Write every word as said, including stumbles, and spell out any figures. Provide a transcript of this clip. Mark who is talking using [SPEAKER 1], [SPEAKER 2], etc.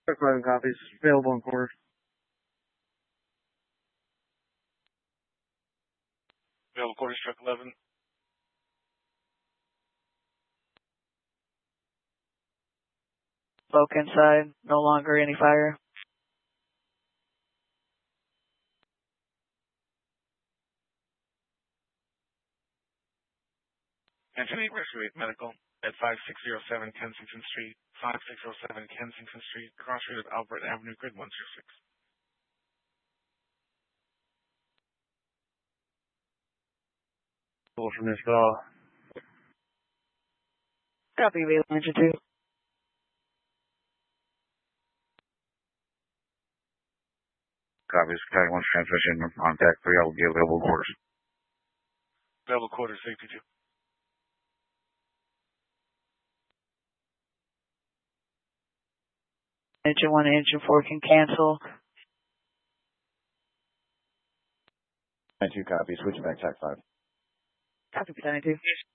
[SPEAKER 1] Truck eleven copies. Available in quarters.
[SPEAKER 2] Available quarters, truck eleven.
[SPEAKER 3] Spoke inside. No longer any fire.
[SPEAKER 2] Anthony, rescue eight medical at five six zero seven Kensington Street, five six zero seven Kensington Street, cross street of Albert Avenue, grid one zero six.
[SPEAKER 1] Pull from this call.
[SPEAKER 3] Copy, available engine two.
[SPEAKER 1] Copies. Tag one transmission. Contact three. I will be available in quarters.
[SPEAKER 2] Available quarters, safety two.
[SPEAKER 3] Engine one and engine four can cancel.
[SPEAKER 1] Nine two copy. Switching back tack five.
[SPEAKER 3] Copy, Battalion two.